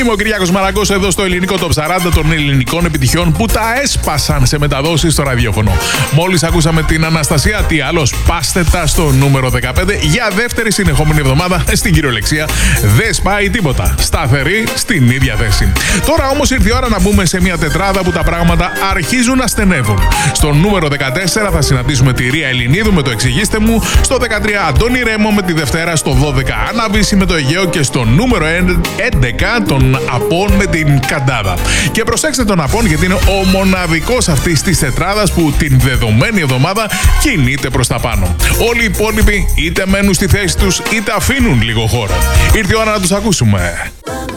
Είμαι ο Κυριάκος Μαραγκός εδώ στο ελληνικό Top 40 των ελληνικών επιτυχιών που τα έσπασαν σε μεταδόσεις στο ραδιόφωνο. Μόλις ακούσαμε την Αναστασία, τι άλλο, πάστε τα στο νούμερο 15 για δεύτερη συνεχόμενη εβδομάδα στην κυριολεξία. Δεν σπάει τίποτα. Σταθερή στην ίδια θέση. Τώρα όμως ήρθε η ώρα να μπούμε σε μια τετράδα που τα πράγματα αρχίζουν να στενεύουν. Στο νούμερο 14 θα συναντήσουμε τη Ρία Ελληνίδου με το Εξηγήστε μου. Στο 13 Αντώνη Ρέμο με τη Δευτέρα. Στο 12 Άννα Βύση με το Αιγαίο. Και στο νούμερο 11 τον Απόν με την Καντάδα. Και προσέξτε τον Απόν γιατί είναι ο μοναδικός αυτής της τετράδας που την δεδομένη εβδομάδα κινείται προς τα πάνω. Όλοι οι υπόλοιποι είτε μένουν στη θέση τους είτε αφήνουν λίγο χώρο. Ήρθε η ώρα να τους ακούσουμε.